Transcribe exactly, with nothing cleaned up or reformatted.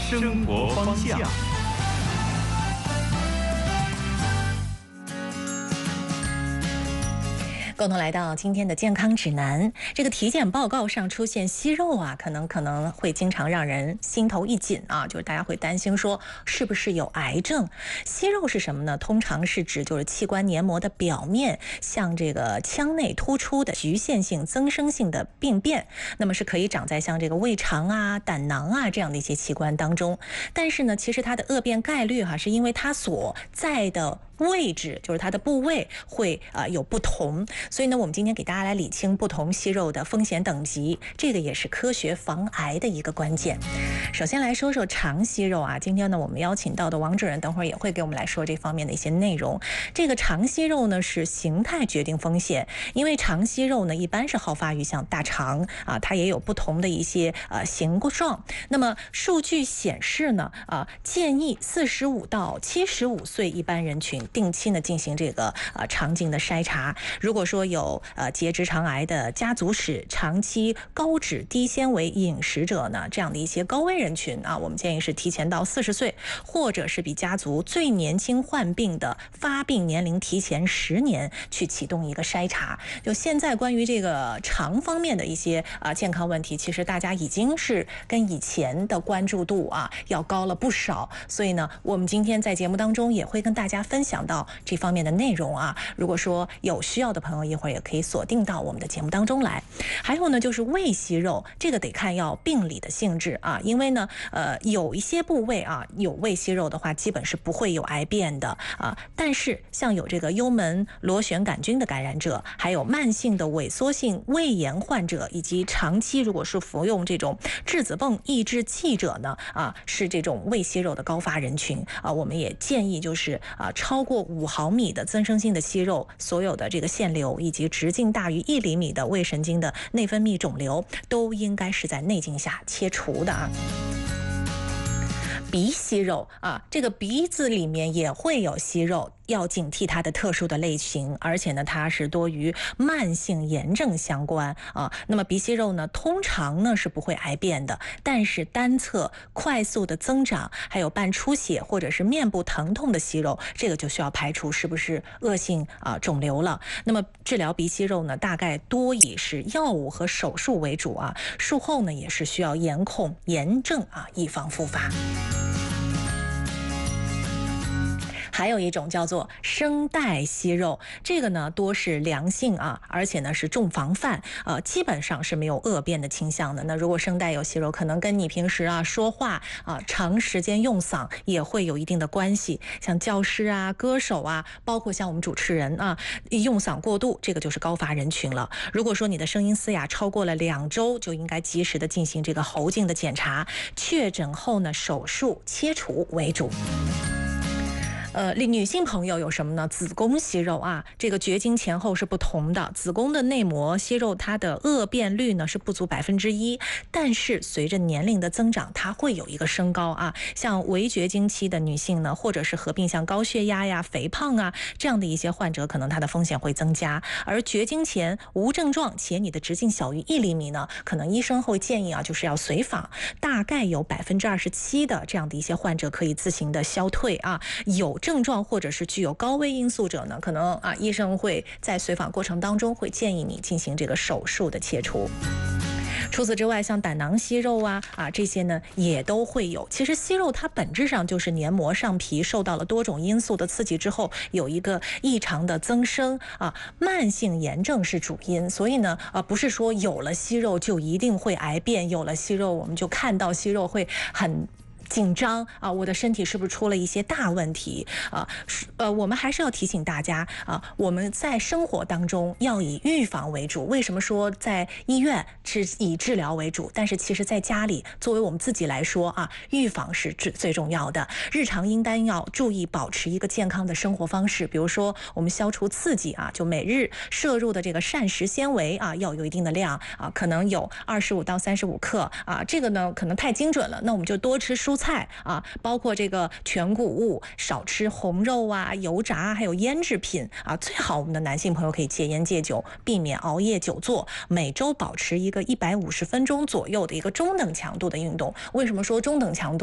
生活方向。 共同来到今天的健康指南。这个体检报告上出现息肉啊，可能可能会经常让人心头一紧啊，就是大家会担心说是不是有癌症。息肉是什么呢？通常是指就是器官黏膜的表面像这个腔内突出的局限性增生性的病变，那么是可以长在像这个胃肠啊、胆囊啊这样的一些器官当中。但是呢，其实它的恶变概率哈、啊，是因为它所在的位置，就是它的部位会啊、呃、有不同，所以呢，我们今天给大家来理清不同息肉的风险等级，这个也是科学防癌的一个关键。首先来说说肠息肉啊，今天呢我们邀请到的王主任等会儿也会给我们来说这方面的一些内容。这个肠息肉呢是形态决定风险，因为肠息肉呢一般是好发于像大肠啊，它也有不同的一些呃形状。那么数据显示呢啊，建议四十五到七十五岁一般人群定期呢进行这个呃肠镜的筛查。如果说有呃结直肠癌的家族史、长期高脂低纤维饮食者呢，这样的一些高危人群啊，我们建议是提前到四十岁，或者是比家族最年轻患病的发病年龄提前十年去启动一个筛查。就现在关于这个肠方面的一些啊、呃、健康问题，其实大家已经是跟以前的关注度啊要高了不少。所以呢，我们今天在节目当中也会跟大家分享到这方面的内容啊。如果说有需要的朋友，一会儿也可以锁定到我们的节目当中来。还有呢，就是胃息肉，这个得看要病理的性质啊，因为呢，呃，有一些部位啊有胃息肉的话，基本是不会有癌变的啊。但是像有这个幽门螺旋杆菌的感染者，还有慢性的萎缩性胃炎患者，以及长期如果是服用这种质子泵抑制剂者呢，啊，是这种胃息肉的高发人群啊。我们也建议就是啊，超过五毫米的增生性的息肉，所有的这个腺瘤以及直径大于一厘米的胃神经的内分泌肿瘤，都应该是在内镜下切除的啊。鼻息肉啊，这个鼻子里面也会有息肉，要警惕它的特殊的类型，而且呢，它是多与慢性炎症相关啊。那么鼻息肉呢，通常呢是不会癌变的，但是单侧快速的增长，还有伴出血或者是面部疼痛的息肉，这个就需要排除是不是恶性啊肿瘤了。那么治疗鼻息肉呢，大概多以是药物和手术为主啊，术后呢也是需要严控炎症啊，以防复发。还有一种叫做声带息肉，这个呢多是良性啊，而且呢是重防范，呃，基本上是没有恶变的倾向的。那如果声带有息肉，可能跟你平时啊说话啊长时间用嗓也会有一定的关系。像教师啊、歌手啊，包括像我们主持人啊，用嗓过度，这个就是高发人群了。如果说你的声音嘶哑超过了两周，就应该及时的进行这个喉镜的检查，确诊后呢手术切除为主。呃，女性朋友有什么呢？子宫息肉啊，这个绝经前后是不同的。子宫的内膜息肉，它的恶变率呢是不足百分之一，但是随着年龄的增长，它会有一个升高啊。像围绝经期的女性呢，或者是合并像高血压呀、肥胖啊这样的一些患者，可能它的风险会增加。而绝经前无症状且你的直径小于一厘米呢，可能医生会建议啊，就是要随访。大概有百分之二十七的这样的一些患者可以自行的消退啊，有症状或者是具有高危因素者呢，可能啊医生会在随访过程当中会建议你进行这个手术的切除。除此之外，像胆囊息肉啊啊这些呢也都会有。其实息肉它本质上就是黏膜上皮受到了多种因素的刺激之后有一个异常的增生啊，慢性炎症是主因，所以呢啊不是说有了息肉就一定会癌变，有了息肉我们就看到息肉会很紧张啊，我的身体是不是出了一些大问题啊？呃，我们还是要提醒大家啊，我们在生活当中要以预防为主。为什么说在医院是以治疗为主？但是其实在家里，作为我们自己来说啊，预防是最最重要的。日常应当要注意保持一个健康的生活方式，比如说我们消除刺激啊，就每日摄入的这个膳食纤维啊要有一定的量啊，可能有二十五到三十五克啊，这个呢可能太精准了，那我们就多吃蔬菜啊，包括这个全谷物，少吃红肉啊、油炸还有腌制品啊。最好我们的男性朋友可以戒烟戒酒，避免熬夜久坐，每周保持一个一百五十分钟左右的一个中等强度的运动。为什么说中等强度？